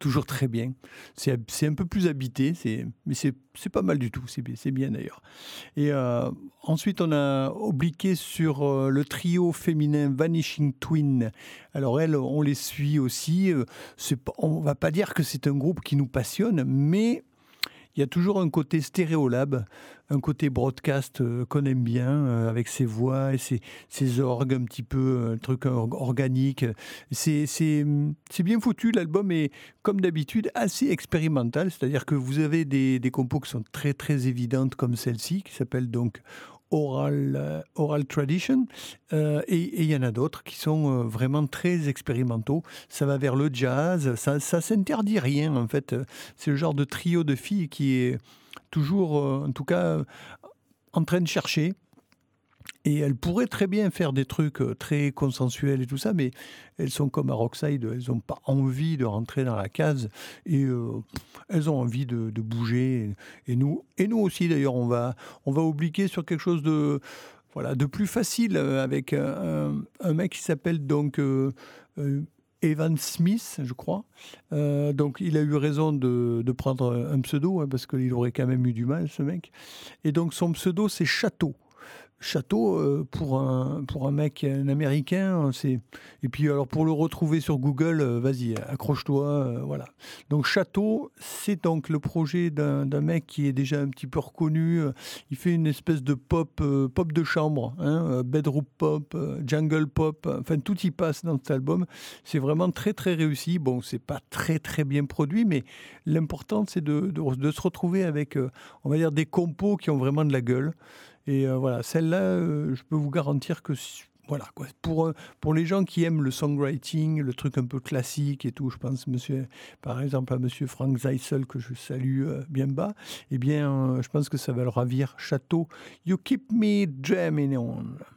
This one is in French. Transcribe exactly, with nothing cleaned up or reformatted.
toujours très bien. C'est c'est un peu plus habité, c'est mais c'est c'est pas mal du tout, c'est bien c'est bien d'ailleurs. Et heu, ensuite on a obliqué sur, heu, le trio féminin Vanishing Twin. Alors elles, on les suit aussi, heu, c'est pas on va pas dire que c'est un groupe qui nous passionne, mais il y a toujours un côté stéréolab, un côté broadcast, heu, qu'on aime bien, heu, avec ses voix et ses ses orgues un petit peu, heu, truc or organique. C'est c'est, mmh, c'est bien foutu. L'album est, comme d'habitude, assez expérimental. C'est-à-dire que vous avez des des compos qui sont très, très évidentes comme celle-ci, qui s'appelle donc Oral, heu, Oral Tradition, heu et et il y en a d'autres qui sont, heu, vraiment très expérimentaux. Ça va vers le jazz, ça ça s'interdit rien en fait, heu, c'est le genre de trio de filles qui est toujours, heu, en tout cas, heu, en train de chercher et elles pourraient très bien faire des trucs, heu, très consensuels et tout ça, mais elles sont comme à Rockside, elles ont pas envie de rentrer dans la case et heu, elles ont envie de de bouger et et nous et nous aussi d'ailleurs, on va on va obliquer sur quelque chose de, voilà, de plus facile, heu, avec un un un mec qui s'appelle donc, heu heu, Evan Smith, je crois. Heu, donc il a eu raison de de prendre, un pseudo, hein, parce qu'il aurait quand même eu du mal ce mec et donc son pseudo c'est Chateau. Château, heu, pour un pour un mec, un Américain, c'est et puis alors pour le retrouver sur Google, heu, vas-y, accroche-toi, heu, voilà. Donc Château, c'est donc le projet d'un d'un mec qui est déjà un petit peu reconnu, heu, il fait une espèce de pop, heu, pop de chambre, hein, heu, bedroom pop, heu, jungle pop, euh, enfin tout y passe dans cet album. C'est vraiment très, très réussi. Bon, c'est pas très, très bien produit, mais l'important c'est de de de se retrouver avec, heu, on va dire des compos qui ont vraiment de la gueule. Et heu, voilà, celle-là, heu, je peux vous garantir que s voilà quoi, pour, heu, pour les gens qui aiment le songwriting, le truc un peu classique et tout, je pense monsieur par exemple à monsieur Frank Zeissel que je salue, heu, bien bas, eh bien, heu, je pense que ça va le ravir. Château, You Keep Me Dreaming On.